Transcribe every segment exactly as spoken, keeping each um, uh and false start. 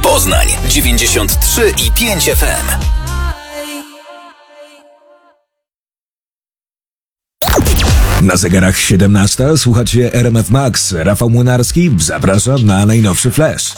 Poznań dziewięćdziesiąt trzy i pięć F M. Na zegarach siedemnasta słuchacie R M F Max. Rafał Młynarski zaprasza na najnowszy flash.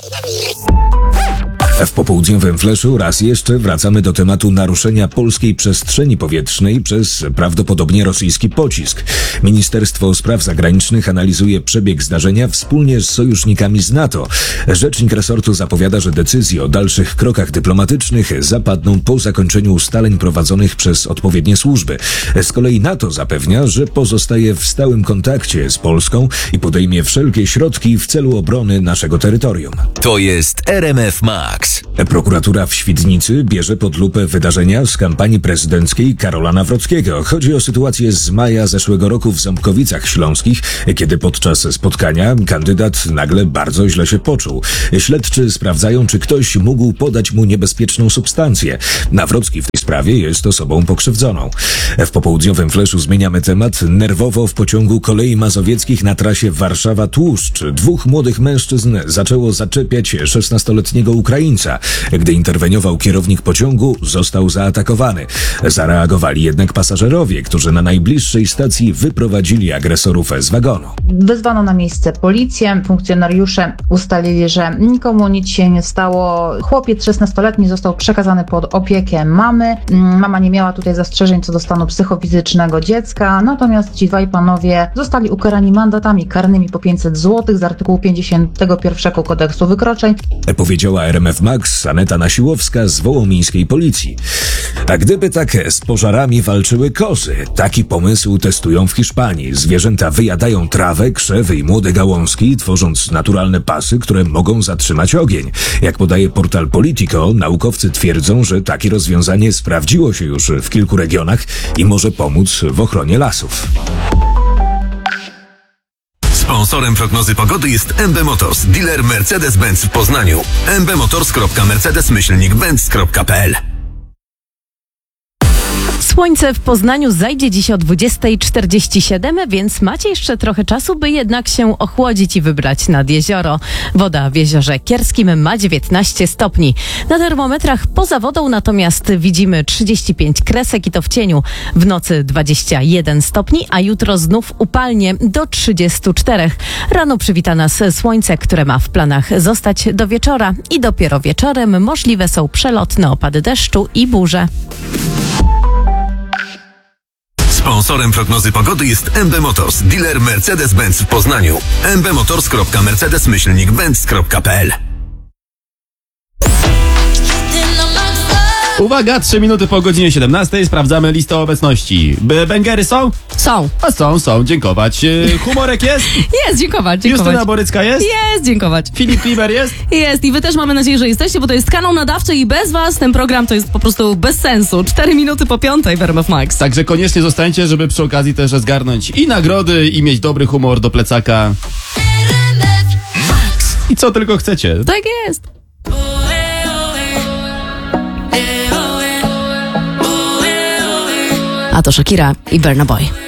W popołudniowym flashu raz jeszcze wracamy do tematu naruszenia polskiej przestrzeni powietrznej przez prawdopodobnie rosyjski pocisk. Ministerstwo Spraw Zagranicznych analizuje przebieg zdarzenia wspólnie z sojusznikami z NATO. Rzecznik resortu zapowiada, że decyzje o dalszych krokach dyplomatycznych zapadną po zakończeniu ustaleń prowadzonych przez odpowiednie służby. Z kolei NATO zapewnia, że pozostaje w stałym kontakcie z Polską i podejmie wszelkie środki w celu obrony naszego terytorium. To jest R M F Max. Prokuratura w Świdnicy bierze pod lupę wydarzenia z kampanii prezydenckiej Karola Nawrockiego. Chodzi o sytuację z maja zeszłego roku w Ząbkowicach Śląskich, kiedy podczas spotkania kandydat nagle bardzo źle się poczuł. Śledczy sprawdzają, czy ktoś mógł podać mu niebezpieczną substancję. Nawrocki w tej sprawie jest osobą pokrzywdzoną. W popołudniowym fleszu zmieniamy temat. Nerwowo w pociągu kolei mazowieckich na trasie Warszawa-Tłuszcz dwóch młodych mężczyzn zaczęło zaczepiać szesnastoletniego Ukraińca. Gdy interweniował kierownik pociągu, został zaatakowany. Zareagowali jednak pasażerowie, którzy na najbliższej stacji wyprowadzili agresorów z wagonu. Wezwano na miejsce policję. Funkcjonariusze ustalili, że nikomu nic się nie stało. Chłopiec szesnastoletni został przekazany pod opiekę mamy. Mama nie miała tutaj zastrzeżeń co do stanu psychofizycznego dziecka, natomiast ci dwaj panowie zostali ukarani mandatami karnymi po pięćset złotych z artykułu pięćdziesiątego pierwszego kodeksu wykroczeń. Powiedziała R M F Max Aneta Nasiłowska z wołomińskiej policji. A gdyby tak z pożarami walczyły kozy? Taki pomysł testują w Hiszpanii. Zwierzęta wyjadają trawę, krzewy i młode gałązki, tworząc naturalne pasy, które mogą zatrzymać ogień. Jak podaje portal Politico, naukowcy twierdzą, że takie rozwiązanie sprawdziło się już w kilku regionach i może pomóc w ochronie lasów. Sponsorem prognozy pogody jest M B Motors, dealer Mercedes-Benz w Poznaniu. m b motors kropka mercedes myślnik benz kropka p l. Słońce w Poznaniu zajdzie dziś o dwudziesta czterdzieści siedem, więc macie jeszcze trochę czasu, by jednak się ochłodzić i wybrać nad jezioro. Woda w jeziorze Kierskim ma dziewiętnaście stopni. Na termometrach poza wodą natomiast widzimy trzydzieści pięć kresek i to w cieniu. W nocy dwadzieścia jeden stopni, a jutro znów upalnie do trzydziestu czterech. Rano przywita nas słońce, które ma w planach zostać do wieczora i dopiero wieczorem możliwe są przelotne opady deszczu i burze. Sponsorem prognozy pogody jest M B Motors, dealer Mercedes-Benz w Poznaniu. m b motors kropka mercedes myślnik benz kropka p l. Uwaga, trzy minuty po godzinie siedemnastej sprawdzamy listę obecności. B- Bęgery są? Są. A są, są, dziękować. E, humorek jest? Jest, dziękować, dziękować. Justyna Borycka jest? Jest, dziękować. Filip Kliber jest? Jest i wy też mamy nadzieję, że jesteście, bo to jest kanał nadawczy i bez was ten program to jest po prostu bez sensu. Cztery minuty po piątej w R M F Max. Także koniecznie zostańcie, żeby przy okazji też zgarnąć i nagrody, i mieć dobry humor do plecaka. I co tylko chcecie. Tak jest. A to Shakira i Burna Boy.